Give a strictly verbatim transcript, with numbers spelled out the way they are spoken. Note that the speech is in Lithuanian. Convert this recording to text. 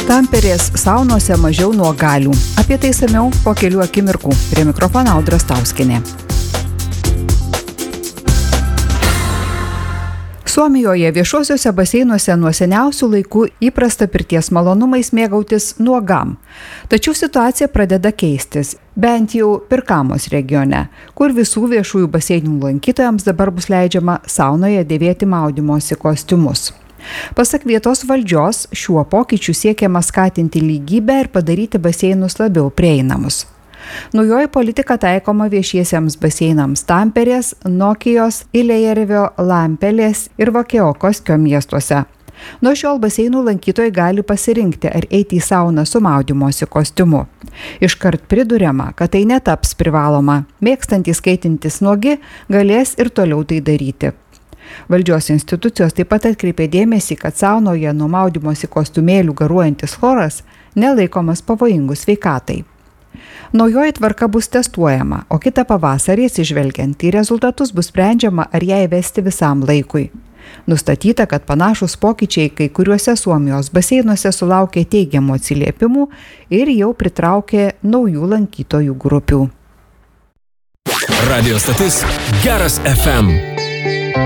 Tamperės saunose mažiau nuogalių. Apie tai samiau po kelių akimirkų. Prie mikrofono Audra Stauskienė. Suomijoje viešuosiuose baseinuose nuo seniausių laikų įprasta pirties malonumais mėgautis nuogam. Tačiau situacija pradeda keistis, bent jau Pirkamos regione, kur visų viešųjų baseinų lankytojams dabar bus leidžiama saunoje dėvėti maudymosi kostiumus. Pasak vietos valdžios, šiuo pokyčiu siekiama skatinti lygybę ir padaryti baseinus labiau prieinamus. Naujoji politika taikoma viešiesiems baseinams Tamperės, Nokijos, Ilėjärvio, Lampelės ir Vakeokoskio miestuose. Nuo šiol baseinų lankytojai gali pasirinkti, ar eiti į sauną su maudymosi kostiumu. Iškart priduriama, kad tai netaps privaloma. Mėgstantys skaitintis nuogi galės ir toliau tai daryti. Valdžios institucijos taip pat atkreipė dėmesį, kad saunoje nuo maudymosi kostiumėlių garuojantis choras nelaikomas pavojingu sveikatai. Naujoji tvarka bus testuojama, o kitą pavasarį atsižvelgiant į rezultatus bus sprendžiama, ar ją įvesti visam laikui. Nustatyta, kad panašus pokyčiai kai kuriuose Suomijos baseinuose sulaukė teigiamų atsiliepimų ir jau pritraukė naujų lankytojų grupių. Radio stotis Geras F M.